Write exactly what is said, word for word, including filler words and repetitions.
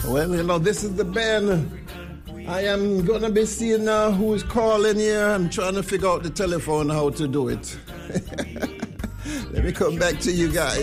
Well, you know, this is the band. I am going to be seeing uh, who is calling here. I'm trying to figure out the telephone how to do it. Let me come back to you guys.